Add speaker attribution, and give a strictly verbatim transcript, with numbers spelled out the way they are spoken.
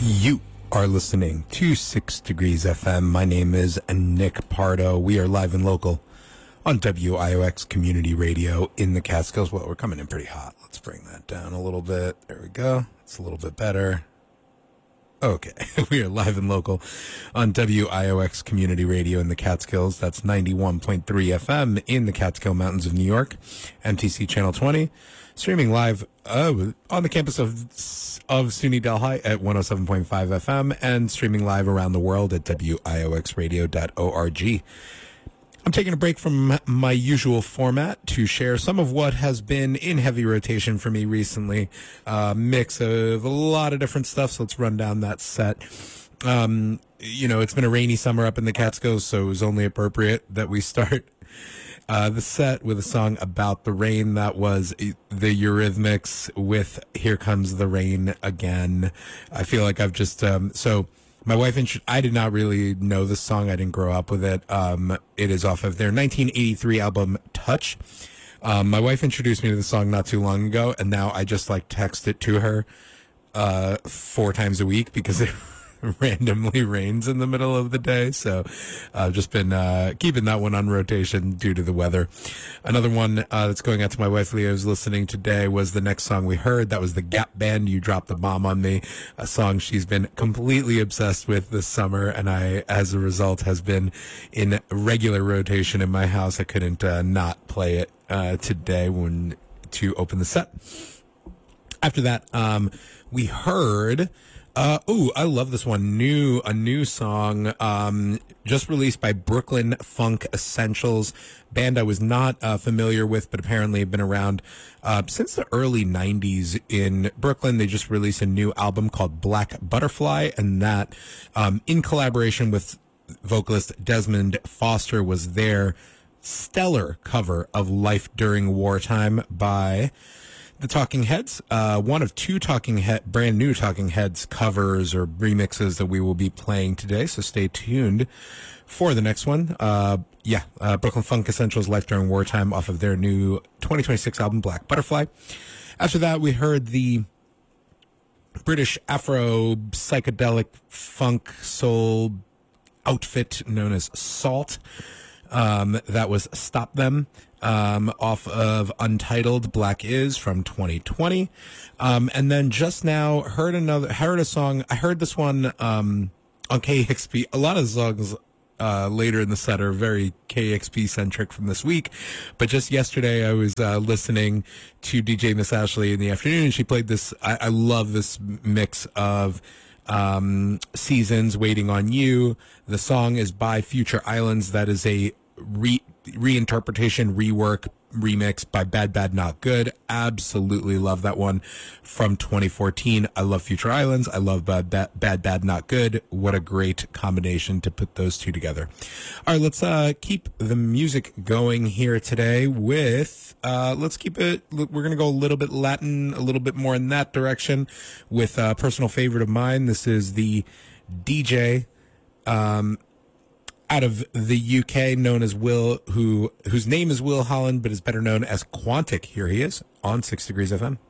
Speaker 1: You are listening to Six Degrees F M. My name is Nick Pardo. We are live and local on W I O X Community Radio in the Catskills. Well, we're coming in pretty hot. Let's bring that down a little bit. There we go. It's a little bit better. Okay. We are live and local on W I O X Community Radio in the Catskills. That's ninety-one point three F M in the Catskill Mountains of New York, M T C Channel twenty. Streaming live uh, on the campus of of SUNY Delhi at one oh seven point five F M and streaming live around the world at W I O X radio dot org. I'm taking a break from my usual format to share some of what has been in heavy rotation for me recently. A mix of a lot of different stuff, so let's run down that set. Um, you know, it's been a rainy summer up in the Catskills, so it was only appropriate that we start Uh, the set with a song about the rain. That was the Eurythmics with Here Comes the Rain Again. I feel like I've just, um, so my wife, int- I did not really know this song. I didn't grow up with it. Um, it is off of their nineteen eighty-three album Touch. Um, my wife introduced me to the song not too long ago, and now I just like text it to her, uh, four times a week because it randomly rains in the middle of the day. So I've just been uh, keeping that one on rotation due to the weather. Another one uh, that's going out to my wife Leah, who's listening today, was the next song we heard. That was the Gap Band, You Dropped the Bomb on Me, a song she's been completely obsessed with this summer, and I, as a result, has been in regular rotation in my house. I couldn't uh, not play it uh, today when to open the set. After that, um, we heard Uh, ooh, I love this one. New, a new song, um, just released by Brooklyn Funk Essentials, band I was not uh, familiar with, but apparently have been around uh, since the early nineties in Brooklyn. They just released a new album called Black Butterfly, and that, um, in collaboration with vocalist Desmond Foster, was their stellar cover of Life During Wartime by the Talking Heads, uh, one of two Talking Head, brand new Talking Heads covers or remixes that we will be playing today. So stay tuned for the next one. Uh, yeah, uh, Brooklyn Funk Essentials, Life During Wartime, off of their new twenty twenty-six album, Black Butterfly. After that, we heard the British Afro psychedelic funk soul outfit known as Salt. Um, that was Stop Them, um, off of Untitled Black Is from twenty twenty. Um, and then just now heard another, heard a song. I heard this one, um, on K X P. A lot of songs, uh, later in the set are very K X P centric from this week. But just yesterday I was, uh, listening to D J Miss Ashley in the afternoon, and she played this. I, I love this mix of um Seasons, Waiting on You. The song is by Future Islands. That is a re reinterpretation, rework, remix by Bad Bad Not Good. Absolutely love that one from twenty fourteen. I love Future Islands. I love Bad Bad, Bad, Bad Not Good. What a great combination to put those two together. All right, let's uh keep the music going here today with uh let's keep it, we're gonna go a little bit Latin, a little bit more in that direction with a personal favorite of mine. This is the D J um out of the U K, known as Will, who whose name is Will Holland, but is better known as Quantic. Here he is on Six Degrees F M.